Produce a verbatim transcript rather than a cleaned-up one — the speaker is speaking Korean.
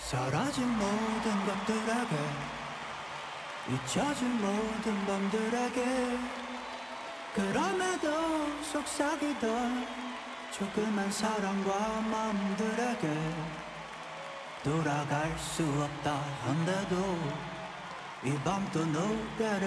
사라진 모든 것들에게 잊혀진 모든 밤들에게 그럼에도 속삭이던 조그만 사랑과 마음들에게 돌아갈 수 없다 한데도 이 밤 또 노래를